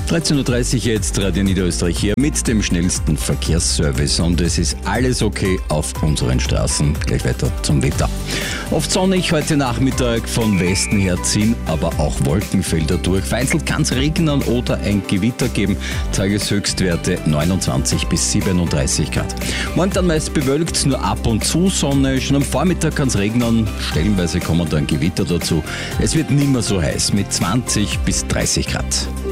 13.30 Uhr jetzt, Radio Niederösterreich hier mit dem schnellsten Verkehrsservice und es ist alles okay auf unseren Straßen. Gleich weiter zum Wetter. Oft sonnig heute Nachmittag, von Westen her ziehen aber auch Wolkenfelder durch. Vereinzelt kann es regnen oder ein Gewitter geben. Tageshöchstwerte 29 bis 37 Grad. Morgen dann meist bewölkt, nur ab und zu Sonne. Schon am Vormittag kann es regnen, stellenweise kommen dann Gewitter dazu. Es wird nimmer so heiß mit 20 bis 30 Grad.